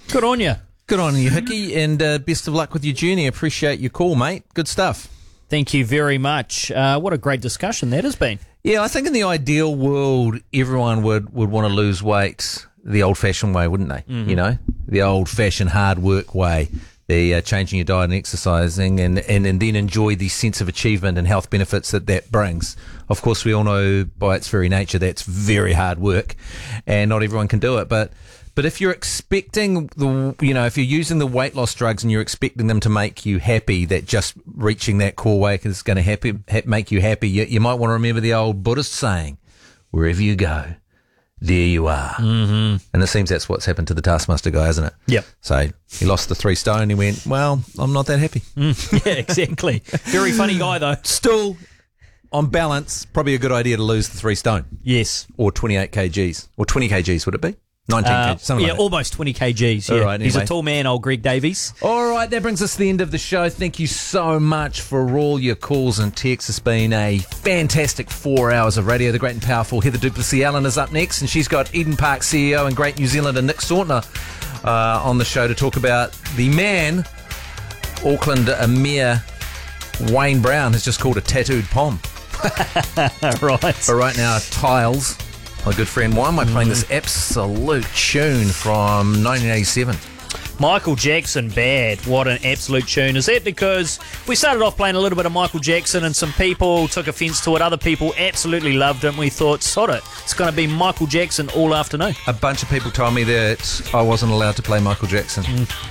Good on you. Good on you, Hickey, and best of luck with your journey. Appreciate your call, mate. Good stuff. Thank you very much. What a great discussion that has been. Yeah, I think in the ideal world, everyone would want to lose weight the old-fashioned way, wouldn't they? Mm-hmm. You know, the old-fashioned hard work way, the changing your diet and exercising, and then enjoy the sense of achievement and health benefits that brings. Of course, we all know by its very nature that's very hard work, and not everyone can do it. But if you're expecting if you're using the weight loss drugs and you're expecting them to make you happy, that just reaching that core weight is going to make you happy, you might want to remember the old Buddhist saying, wherever you go, there you are. Mm-hmm. And it seems that's what's happened to the Taskmaster guy, isn't it? Yep. So he lost the 3 stone. He went, well, I'm not that happy. Yeah, exactly. Very funny guy, though. Still, on balance, probably a good idea to lose the 3 stone. Yes. Or 28 kgs. Or 20 kgs, would it be? 19 kgs, something like that. Almost 20 kgs. Yeah. All right, anyway. He's a tall man, old Greg Davies. All right, that brings us to the end of the show. Thank you so much for all your calls and texts. It's been a fantastic 4 hours of radio. The great and powerful Heather Duplessis-Allen is up next, and she's got Eden Park CEO and great New Zealander Nick Sautner on the show to talk about the man, Auckland Mayor Wayne Brown, has just called a tattooed pom. Right. But right now, Tiles, my good friend Wine, playing this absolute tune from 1987. Michael Jackson, Bad. What an absolute tune. Is that because we started off playing a little bit of Michael Jackson and some people took offence to it, other people absolutely loved it, and we thought, sod it, it's going to be Michael Jackson all afternoon. A bunch of people told me that I wasn't allowed to play Michael Jackson.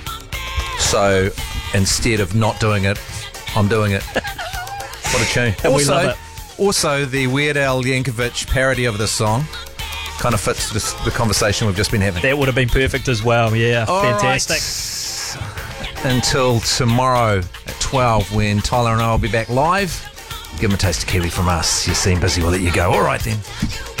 So instead of not doing it, I'm doing it. What a tune. And we love it. Also, the Weird Al Yankovic parody of this song kind of fits the conversation we've just been having. That would have been perfect as well, yeah. All fantastic. Right. Until tomorrow at 12 when Tyler and I will be back live. Give them a taste of kiwi from us. You seem busy, we'll let you go. All right then.